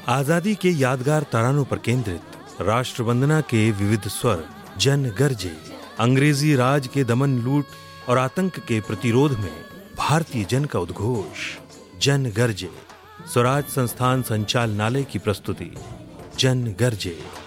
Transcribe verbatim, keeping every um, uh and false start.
आजादी के यादगार तरानों पर केंद्रित राष्ट्र वंदना के विविध स्वर, जन गर्जे। अंग्रेजी राज के दमन, लूट और आतंक के प्रतिरोध में भारतीय जन का उद्घोष, जन गर्जे। स्वराज संस्थान संचालनालय की प्रस्तुति, जन गर्जे।